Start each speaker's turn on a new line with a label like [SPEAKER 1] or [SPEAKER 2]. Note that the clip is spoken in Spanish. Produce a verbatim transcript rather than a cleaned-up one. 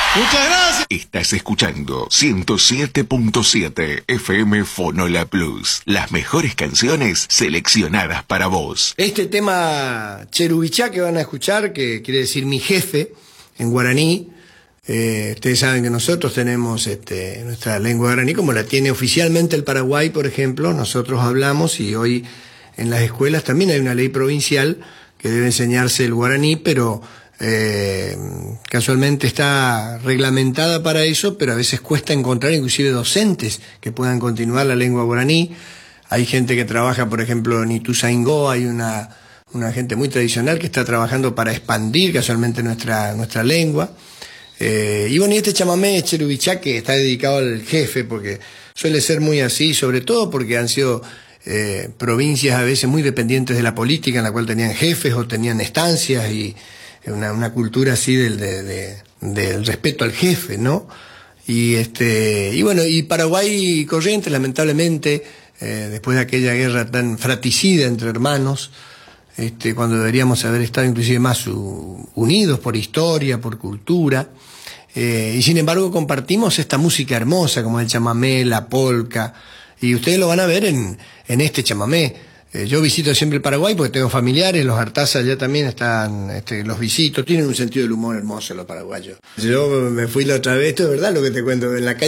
[SPEAKER 1] Muchas gracias.
[SPEAKER 2] Estás escuchando ciento siete punto siete F M Fonola Plus. Las mejores canciones seleccionadas para vos.
[SPEAKER 1] Este tema Cherubichá que van a escuchar, que quiere decir mi jefe en guaraní. Eh, ustedes saben que nosotros tenemos este, nuestra lengua guaraní, como la tiene oficialmente el Paraguay, por ejemplo. Nosotros hablamos y hoy en las escuelas también hay una ley provincial que debe enseñarse el guaraní, pero eh, casualmente está reglamentada para eso, pero a veces cuesta encontrar inclusive docentes que puedan continuar la lengua guaraní. Hay gente que trabaja, por ejemplo, en Ituzaingó, hay una, una gente muy tradicional que está trabajando para expandir casualmente nuestra, nuestra lengua. Eh, y bueno, y este chamamé Cherubichá que está dedicado al jefe, porque suele ser muy así, sobre todo porque han sido eh, provincias a veces muy dependientes de la política, en la cual tenían jefes o tenían estancias, y una, una cultura así del, de, de, del respeto al jefe, ¿no? Y este y bueno, y Paraguay y Corrientes, lamentablemente, eh, después de aquella guerra tan fratricida entre hermanos, este, cuando deberíamos haber estado inclusive más uh, unidos por historia, por cultura, eh, y sin embargo compartimos esta música hermosa como el chamamé, la polca, y ustedes lo van a ver en, en este chamamé. Eh, yo visito siempre el Paraguay porque tengo familiares, los Artazas ya también están, este, los visito, tienen un sentido del humor hermoso los paraguayos. Yo me fui la otra vez, esto es verdad lo que te cuento, en la calle